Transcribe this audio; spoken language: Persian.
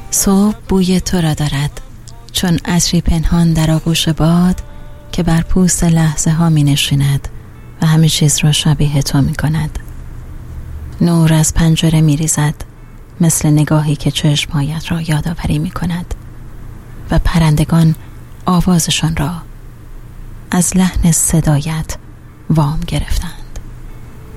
صبح بوی تو را دارد، چون عطری پنهان در آغوش باد که بر پوست لحظه ها می نشیند و همه چیز را شبیه تو می کند. نور از پنجره می ریزد، مثل نگاهی که چشمهایت را یادآوری می کند و پرندگان آوازشان را از لحن صدایت وام گرفتند.